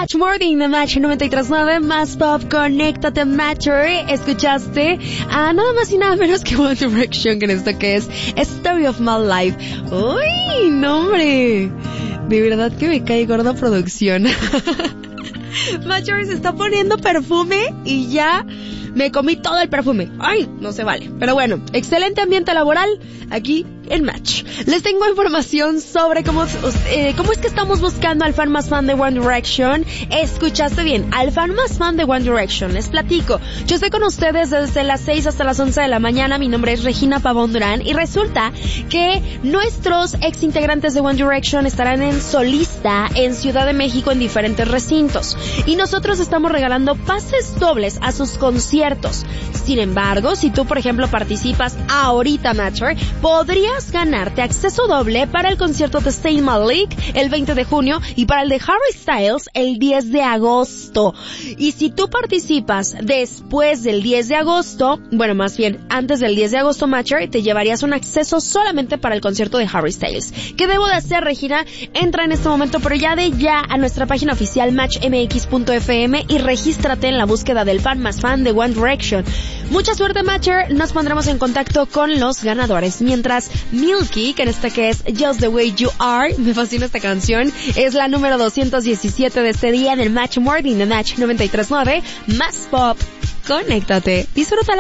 Match Morning de Match 93.9, más pop, conéctate Matcher. Escuchaste a nada más y nada menos que One Direction con esto que es Story of My Life. ¡Uy, no hombre! De verdad que me cae gorda producción. Matcher se está poniendo perfume y ya me comí todo el perfume. ¡Ay! No se vale. Pero bueno, excelente ambiente laboral aquí en Match. Les tengo información sobre cómo es que estamos buscando al fan más fan de One Direction. Escuchaste bien, al fan más fan de One Direction. Les platico. Yo estoy con ustedes desde las 6 hasta las 11 de la mañana. Mi nombre es Regina Pavón Durán y resulta que nuestros ex integrantes de One Direction estarán en solista en Ciudad de México en diferentes recintos. Y nosotros estamos regalando pases dobles a sus conciertos. Sin embargo, si tú, por ejemplo, participas ahorita, Matcher, podrías ganarte acceso doble para el concierto de Zayn Malik el 20 de junio y para el de Harry Styles el 10 de agosto. Y si tú participas después del 10 de agosto, bueno, más bien antes del 10 de agosto, Matcher, te llevarías un acceso solamente para el concierto de Harry Styles. ¿Qué debo de hacer, Regina? Entra en este momento, pero ya a nuestra página oficial matchmx.fm y regístrate en la búsqueda del fan más fan de One Direction. Mucha suerte, Matcher. Nos pondremos en contacto con los ganadores. Mientras Milky, que en esta que es Just the Way You Are, me fascina esta canción, es la número 217 de este día en el Match Morning de Match 93.9, más pop. Conéctate, disfrútala.